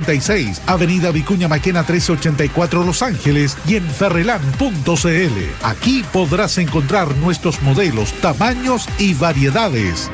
86, Avenida Vicuña Maquena 1384 Los Ángeles y en ferrelan.cl. Aquí podrás encontrar nuestros modelos, tamaños y variedades.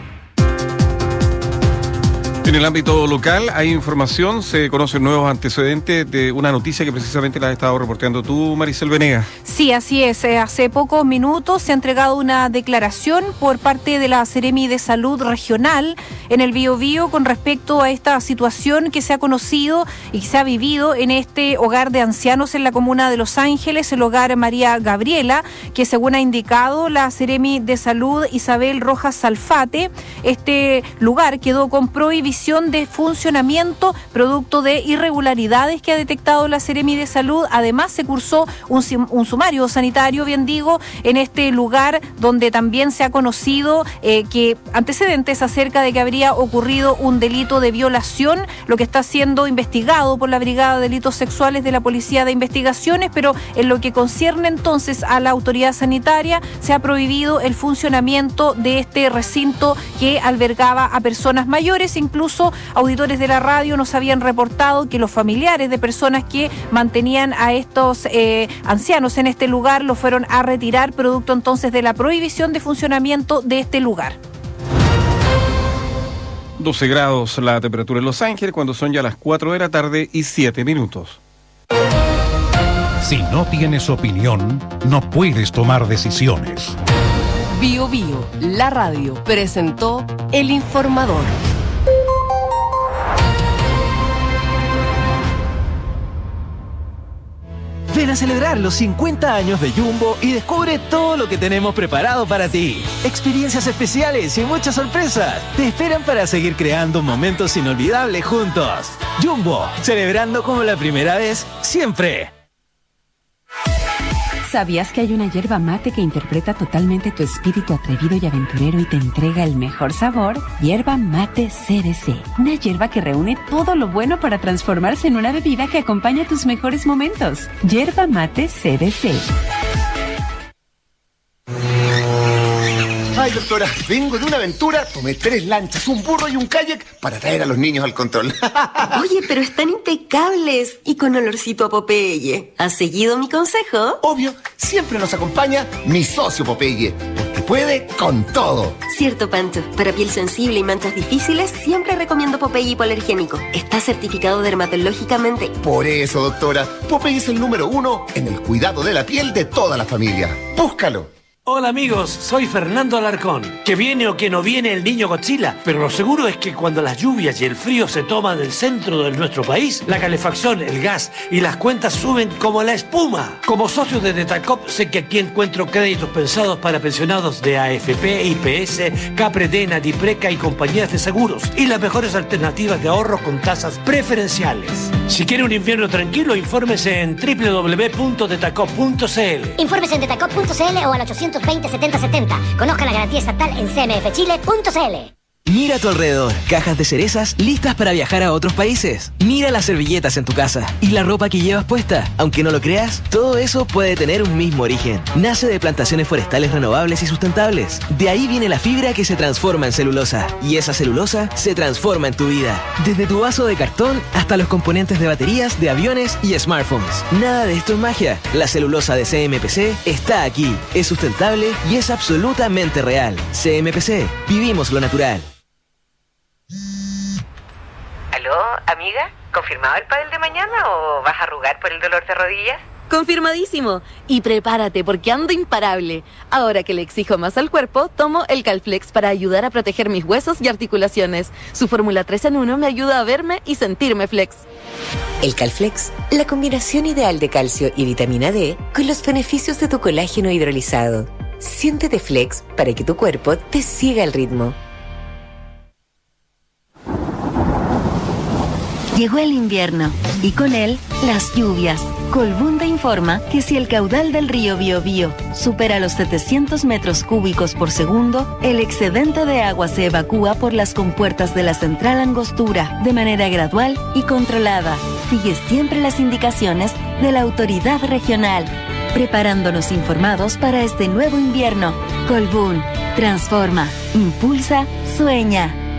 En el ámbito local hay información, se conocen nuevos antecedentes de una noticia que precisamente la has estado reporteando tú, Maricel Venegas. Sí, así es. Hace pocos minutos se ha entregado una declaración por parte de la Seremi de Salud Regional en el Biobío con respecto a esta situación que se ha conocido y que se ha vivido en este hogar de ancianos en la comuna de Los Ángeles, el hogar María Gabriela, que según ha indicado la Seremi de Salud Isabel Rojas Salfate, este lugar quedó con prohibición de funcionamiento producto de irregularidades que ha detectado la Seremi de Salud. Además se cursó un sumario sanitario, bien digo, en este lugar donde también se ha conocido que antecedentes acerca de que habría ocurrido un delito de violación, lo que está siendo investigado por la Brigada de Delitos Sexuales de la Policía de Investigaciones, pero en lo que concierne entonces a la autoridad sanitaria se ha prohibido el funcionamiento de este recinto que albergaba a personas mayores. Incluso auditores de la radio nos habían reportado que los familiares de personas que mantenían a estos ancianos en este lugar lo fueron a retirar producto entonces de la prohibición de funcionamiento de este lugar. 12 grados la temperatura en Los Ángeles cuando son ya las 4 de la tarde y 7 minutos. Si no tienes opinión, no puedes tomar decisiones. Biobío, la radio, presentó El Informador. Ven a celebrar los 50 años de Jumbo y descubre todo lo que tenemos preparado para ti. Experiencias especiales y muchas sorpresas te esperan para seguir creando momentos inolvidables juntos. Jumbo, celebrando como la primera vez, siempre. ¿Sabías que hay una yerba mate que interpreta totalmente tu espíritu atrevido y aventurero y te entrega el mejor sabor? Yerba mate CBC. Una yerba que reúne todo lo bueno para transformarse en una bebida que acompaña tus mejores momentos. Yerba mate CBC. Ay, doctora, vengo de una aventura, tomé 3 lanchas, un burro y un kayak para traer a los niños al control. Oye, pero están impecables y con olorcito a Popeye. ¿Has seguido mi consejo? Obvio, siempre nos acompaña mi socio Popeye, porque puede con todo. Cierto, Pancho. Para piel sensible y manchas difíciles, siempre recomiendo Popeye hipoalergénico. Está certificado dermatológicamente. Por eso, doctora, Popeye es el número 1 en el cuidado de la piel de toda la familia. Búscalo. Hola amigos, soy Fernando Alarcón. Que viene o que no viene el niño Godzilla, pero lo seguro es que cuando las lluvias y el frío se toman el centro de nuestro país, la calefacción, el gas y las cuentas suben como la espuma. Como socio de Detacop sé que aquí encuentro créditos pensados para pensionados de AFP, IPS, Capredena, Dipreca y compañías de seguros y las mejores alternativas de ahorro con tasas preferenciales. Si quiere un invierno tranquilo, infórmese en www.detacop.cl. Infórmese en detacop.cl o al 820-7070. Conozca la garantía estatal en cmfchile.cl. Mira a tu alrededor, cajas de cerezas listas para viajar a otros países. Mira las servilletas en tu casa y la ropa que llevas puesta. Aunque no lo creas, todo eso puede tener un mismo origen. Nace de plantaciones forestales renovables y sustentables. De ahí viene la fibra que se transforma en celulosa. Y esa celulosa se transforma en tu vida. Desde tu vaso de cartón hasta los componentes de baterías, de aviones y smartphones. Nada de esto es magia. La celulosa de CMPC está aquí. Es sustentable y es absolutamente real. CMPC, vivimos lo natural. ¿Aló, amiga? ¿Confirmado el pádel de mañana o vas a arrugar por el dolor de rodillas? Confirmadísimo. Y prepárate porque ando imparable. Ahora que le exijo más al cuerpo, tomo el Calflex para ayudar a proteger mis huesos y articulaciones. Su fórmula 3 en 1 me ayuda a verme y sentirme flex. El Calflex, la combinación ideal de calcio y vitamina D con los beneficios de tu colágeno hidrolizado. Siéntete flex para que tu cuerpo te siga el ritmo. Llegó el invierno y con él las lluvias. Colbún informa que si el caudal del río Biobío supera los 700 metros cúbicos por segundo, el excedente de agua se evacúa por las compuertas de la central Angostura de manera gradual y controlada. Sigue siempre las indicaciones de la autoridad regional, preparándonos informados para este nuevo invierno. Colbún transforma, impulsa, sueña.